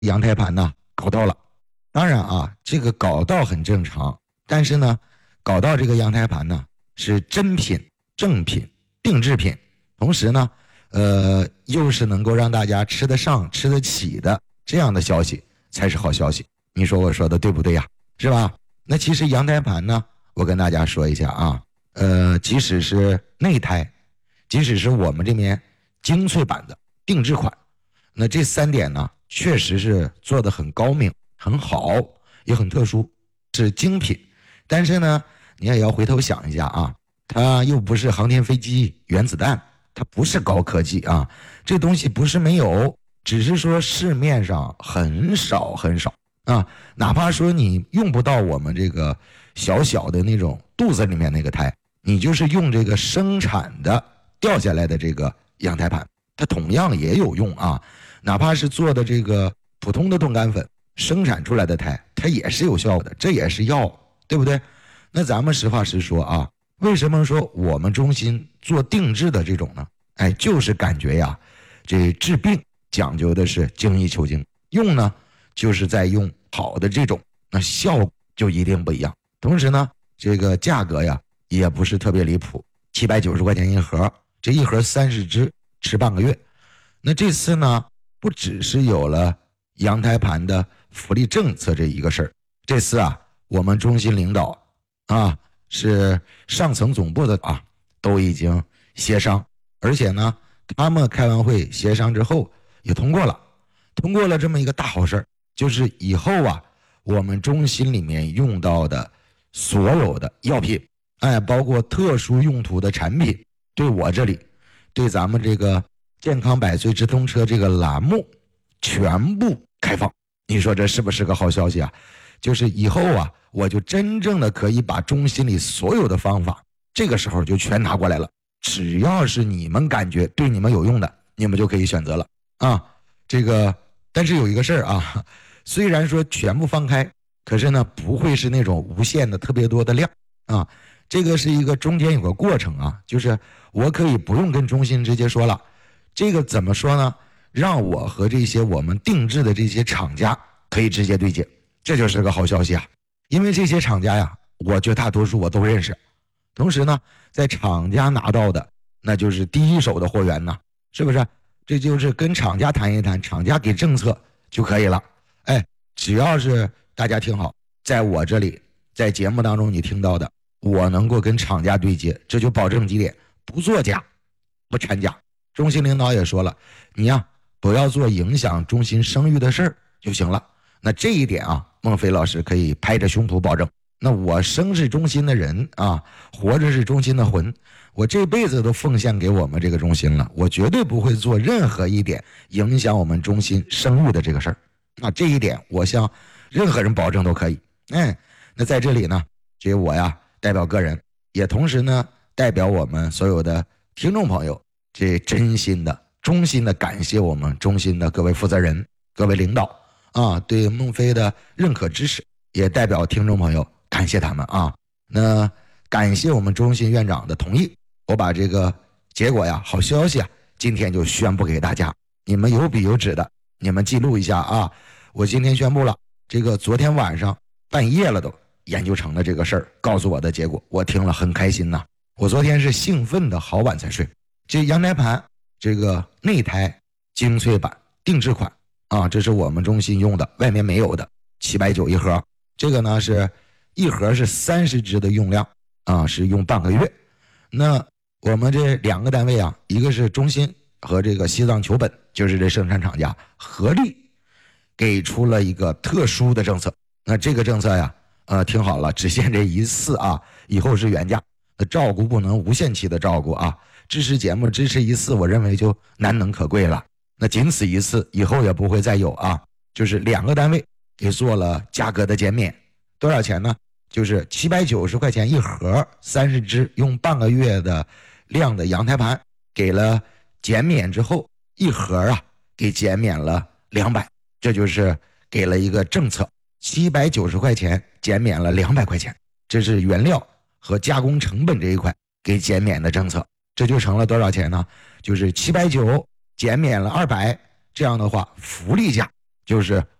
阳台盘呢搞到了。当然啊，这个搞到很正常，但是呢，搞到这个阳台盘呢是真品、正品、定制品，同时呢，又是能够让大家吃得上、吃得起的这样的消息才是好消息。你说我说的对不对呀？是吧？那其实阳台盘呢，我跟大家说一下啊，即使是内胎，即使是我们这边精粹版的定制款，那这3点呢，确实是做得很高明、很好，也很特殊，是精品。但是呢，你也要回头想一下啊，它又不是航天飞机、原子弹，它不是高科技啊，这东西不是没有，只是说市面上很少很少啊。哪怕说你用不到我们这个小小的那种肚子里面那个胎，你就是用这个生产的掉下来的这个阳台盘，它同样也有用啊。哪怕是做的这个普通的冻干粉生产出来的胎，它也是有效的，这也是药，对不对？那咱们实话实说啊，为什么说我们中心做定制的这种呢？哎，就是感觉呀，这治病讲究的是精益求精，用呢就是在用好的这种，那效果就一定不一样。同时呢，这个价格呀也不是特别离谱，790块钱一盒，这一盒30支，吃半个月。那这次呢，不只是有了阳台盘的福利政策这一个事儿，这次啊，我们中心领导啊，是上层总部的啊，都已经协商，而且呢，他们开完会协商之后也通过了这么一个大好事，就是以后啊，我们中心里面用到的所有的药品，哎，包括特殊用途的产品，对我这里，对咱们这个健康百岁直通车这个栏目全部开放。你说这是不是个好消息啊？就是以后啊，我就真正的可以把中心里所有的方法，这个时候就全拿过来了。只要是你们感觉对你们有用的，你们就可以选择了啊。这个，但是有一个事儿啊，虽然说全部放开，可是呢，不会是那种无限的特别多的量啊。这个是一个中间有个过程啊，就是我可以不用跟中心直接说了，这个怎么说呢？让我和这些我们定制的这些厂家可以直接对接，这就是个好消息啊！因为这些厂家呀，我绝大多数我都认识，同时呢，在厂家拿到的那就是第一手的货源呢，是不是？这就是跟厂家谈一谈，厂家给政策就可以了。哎，只要是大家听好，在我这里，在节目当中你听到的，我能够跟厂家对接，这就保证几点：不作假，不掺假。中心领导也说了，你呀，不要做影响中心声誉的事儿就行了。那这一点啊，孟非老师可以拍着胸脯保证。那我生是中心的人啊，活着是中心的魂，我这辈子都奉献给我们这个中心了，我绝对不会做任何一点影响我们中心声誉的这个事儿。那这一点我向任何人保证都可以。那在这里呢，这我呀代表个人，也同时呢代表我们所有的听众朋友，这真心的衷心的感谢我们中心的各位负责人、各位领导啊，对孟非的认可支持，也代表听众朋友感谢他们啊。那感谢我们中心院长的同意，我把这个结果呀，好消息啊，今天就宣布给大家，你们有笔有纸的，你们记录一下啊。我今天宣布了，这个昨天晚上半夜了都研究成了这个事儿，告诉我的结果，我听了很开心呐。我昨天是兴奋的好晚才睡。这阳台盘这个内胎精粹版定制款啊，这是我们中心用的，外面没有的，790一盒。这个呢是一盒是30支的用量啊，是用半个月。那我们这2个单位啊，一个是中心和这个西藏球本，就是这生产厂家合力给出了一个特殊的政策。那这个政策呀，听好了，只限这一次啊，以后是原价。那照顾不能无限期的照顾啊，支持节目支持一次，我认为就难能可贵了。那仅此一次，以后也不会再有啊。就是2个单位给做了价格的减免，多少钱呢？就是790块钱一盒，30支，用半个月的量的阳台盘，给了减免之后，一盒啊给减免了200，这就是给了一个政策，790块钱减免了200块钱，这是原料和加工成本这一块给减免的政策，这就成了多少钱呢？就是790减免了200，这样的话福利价就是